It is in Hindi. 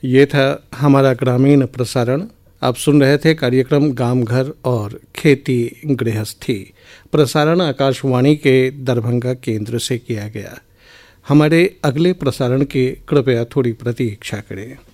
ये था हमारा ग्रामीण प्रसारण। आप सुन रहे थे कार्यक्रम गांव घर और खेती गृहस्थी। प्रसारण आकाशवाणी के दरभंगा केंद्र से किया गया। हमारे अगले प्रसारण की कृपया थोड़ी प्रतीक्षा करें।